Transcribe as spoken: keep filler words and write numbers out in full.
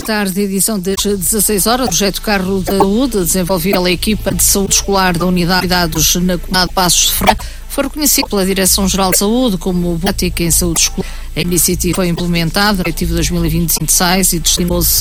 tarde, edição das dezasseis horas, o projeto Carro da Saúde, desenvolvido pela equipa de saúde escolar da Unidade de Cuidados na comunidade de Passos de Ferreira, foi reconhecido pela Direção-Geral de Saúde como prática em saúde escolar. A iniciativa foi implementada no efetivo dois mil e vinte e cinco e destinou-se